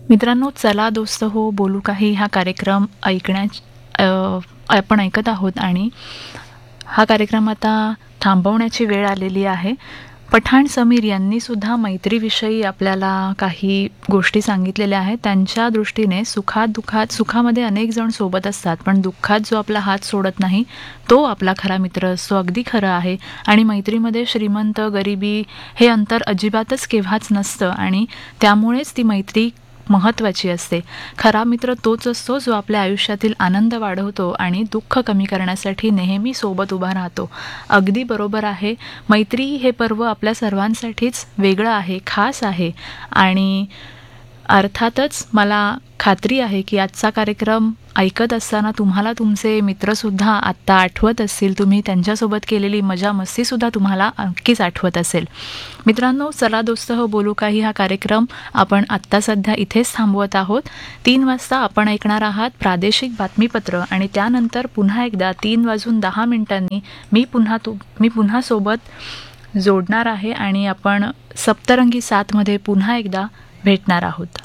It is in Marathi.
मित्रांनो, चला दोस्त हो बोलू काही हा कार्यक्रम आपण ऐकत आहोत आणि हा कार्यक्रम आता थांबवण्याची वेळ आलेली आहे. पठाण समीर यांनी सुद्धा मैत्रीविषयी आपल्याला काही गोष्टी सांगितलेल्या आहेत. त्यांच्या दृष्टीने सुखामध्ये अनेक जण सोबत असतात, पण दुःखात जो आपला हात सोडत नाही तो आपला खरा मित्र असतो. अगदी खरं आहे. आणि मैत्रीमध्ये श्रीमंत गरिबी हे अंतर अजिबातच केव्हाच नसतं आणि त्यामुळेच ती मैत्री महत्त्वाची असते. खरा मित्र तोच असतो जो आपल्या आयुष्यातील आनंद वाढवतो आणि दुःख कमी करण्यासाठी नेहमी सोबत उभा राहतो. अगदी बरोबर आहे. मैत्री हे पर्व आपल्या सर्वांसाठीच वेगळं आहे, खास आहे आणि अर्थातच मला खात्री आहे की आजचा कार्यक्रम ऐकत असताना तुम्हाला तुमचे मित्रसुद्धा आत्ता आठवत असतील. तुम्ही त्यांच्यासोबत केलेली मजा मस्तीसुद्धा तुम्हाला नक्कीच आठवत असेल. मित्रांनो, चला दोस्त हो बोलू काही हा कार्यक्रम आपण आत्ता सध्या इथेच थांबवत आहोत. 3 वाजता आपण ऐकणार आहात प्रादेशिक बातमीपत्र आणि त्यानंतर पुन्हा एकदा 3:10 मी पुन्हा सोबत जोडणार आहे आणि आपण सप्तरंगी 7 मध्ये पुन्हा एकदा भेटणार आहोत.